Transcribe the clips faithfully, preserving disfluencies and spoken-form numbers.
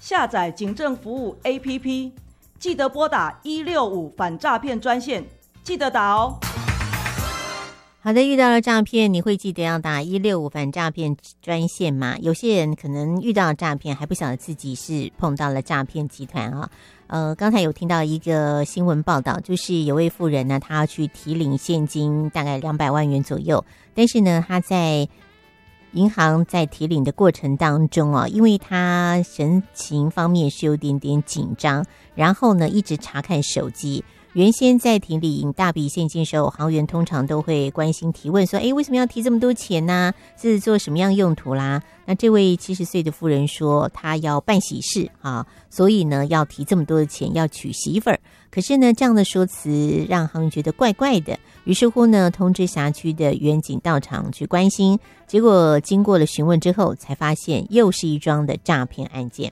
下载警政服务 A P P， 记得拨打一六五反诈骗专线，记得打哦。 好的，遇到了诈骗，你会记得要打一六五反诈骗专线吗？有些人可能遇到了诈骗，还不晓得自己是碰到了诈骗集团啊。呃，刚才有听到一个新闻报道，就是有位妇人呢，她要去提领现金，大概两百万元左右，但是呢，她在银行在提领的过程当中啊，因为她神情方面是有点点紧张，然后呢，一直查看手机。原先在提领大笔现金的时候，行员通常都会关心提问说，诶，为什么要提这么多钱呢？是做什么样用途啦？那这位七十岁的妇人说，她要办喜事啊，所以呢要提这么多的钱，要娶媳妇儿。可是呢，这样的说辞让行员觉得怪怪的，于是乎呢，通知辖区的员警到场去关心，结果经过了询问之后，才发现又是一桩的诈骗案件。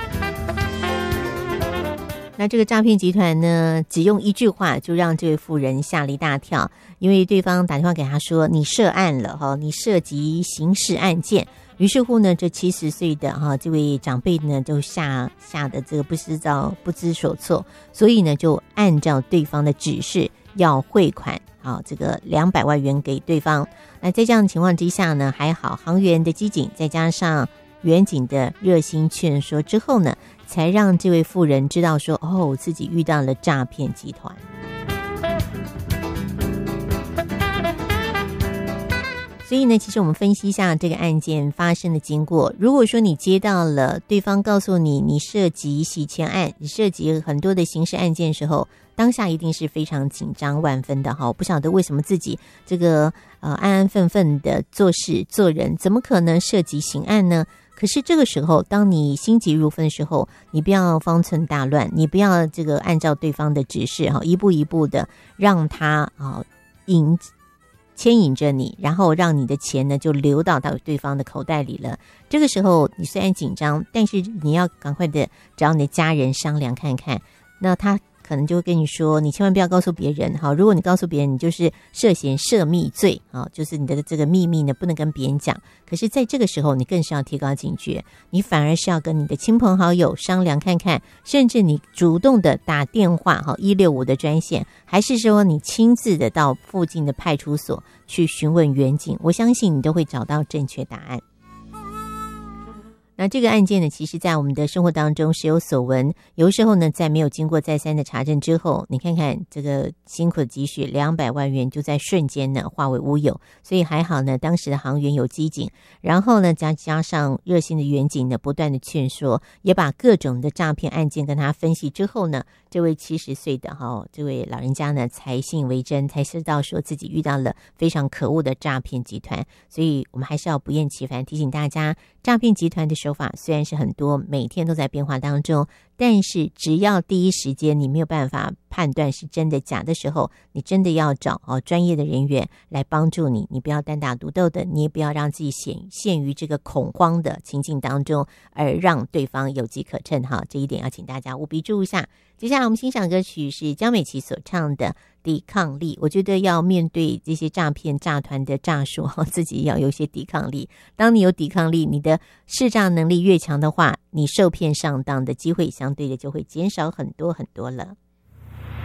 那这个诈骗集团呢，只用一句话就让这位妇人吓了一大跳，因为对方打电话给他说，你涉案了哈，你涉及刑事案件。于是乎呢，这七十岁的哈这位长辈呢，就吓吓得这个不知道不知所措，所以呢，就按照对方的指示要汇款啊，这个两百万元给对方。那在这样的情况之下呢，还好行员的机警，再加上员警的热心劝说之后呢，才让这位妇人知道说，哦，自己遇到了诈骗集团。所以呢，其实我们分析一下这个案件发生的经过。如果说你接到了对方告诉你你涉及洗钱案，你涉及很多的刑事案件的时候，当下一定是非常紧张万分的哈。不晓得为什么自己这个呃安安分分的做事做人，怎么可能涉及刑案呢？可是这个时候，当你心急如焚的时候，你不要方寸大乱，你不要这个按照对方的指示哈，一步一步的让他啊引牵引着你，然后让你的钱呢就流到到对方的口袋里了。这个时候你虽然紧张，但是你要赶快的找你的家人商量看看，那他可能就会跟你说，你千万不要告诉别人哈，如果你告诉别人，你就是涉嫌涉密罪啊，就是你的这个秘密呢不能跟别人讲。可是在这个时候，你更是要提高警觉，你反而是要跟你的亲朋好友商量看看，甚至你主动的打电话哈一六五的专线，还是说你亲自的到附近的派出所去询问员警，我相信你都会找到正确答案。那这个案件呢，其实在我们的生活当中时有所闻，有时候呢，在没有经过再三的查证之后，你看看这个辛苦的积蓄两百万元就在瞬间呢化为乌有。所以还好呢，当时的行员有机警，然后呢加加上热心的员警呢不断的劝说，也把各种的诈骗案件跟他分析之后呢，这位七十岁的哈、哦、这位老人家呢才信为真，才知道说自己遇到了非常可恶的诈骗集团。所以我们还是要不厌其烦提醒大家，诈骗集团的手法虽然是很多，每天都在变化当中，但是只要第一时间你没有办法判断是真的假的时候，你真的要找哦专业的人员来帮助你，你不要单打独斗的，你也不要让自己陷陷于这个恐慌的情境当中，而让对方有机可乘哈。这一点要请大家务必注意一下。接下来我们欣赏歌曲是江美琪所唱的《抵抗力》。我觉得要面对这些诈骗诈团的诈术，自己要有一些抵抗力。当你有抵抗力，你的识诈能力越强的话，你受骗上当的机会相对的就会减少很多很多了。